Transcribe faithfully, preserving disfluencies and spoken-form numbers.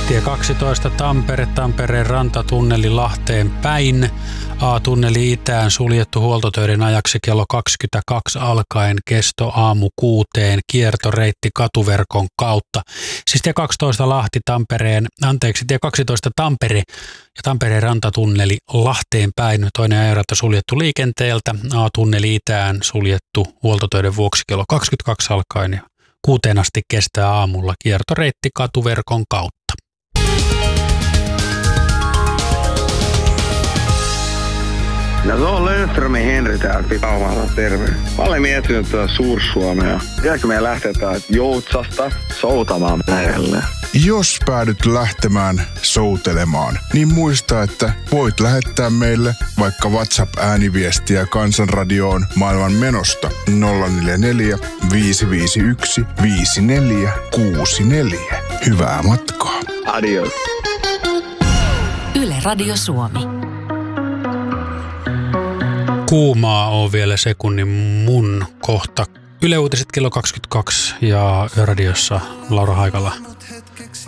Tie kaksitoista Tampere, Tampereen rantatunneli Lahteen päin. A-tunneli itään suljettu huoltotöiden ajaksi kello kaksikymmentäkaksi alkaen, kesto aamu kuuteen, kiertoreitti katuverkon kautta. Siis tie kaksitoista Lahti Tampereen, anteeksi, tie kaksitoista Tampere ja Tampereen rantatunneli Lahteen päin. Toinen ajarata suljettu liikenteeltä, A-tunneli itään suljettu huoltotöiden vuoksi kello kaksikymmentäkaksi alkaen ja kuuteen asti kestää aamulla, kiertoreitti katuverkon kautta. No se on Löfströmin Henri täältä Pitaumalta, terve. Mä olen miettinyt tuota Suur-Suomea. Pitääkö meidän lähteä täältä Joutsasta soutamaan merelle? Jos päädyt lähtemään soutelemaan, niin muista, että voit lähettää meille vaikka WhatsApp-ääniviestiä Kansanradioon maailman menosta nolla neljä neljä, viisi viisi yksi, viisi neljä kuusi neljä. Hyvää matkaa. Adios. Yle Radio Suomi. Kuumaa on vielä sekunnin mun kohta. Yle Uutiset kello kaksikymmentäkaksi ja Yöradiossa Laura Haikala.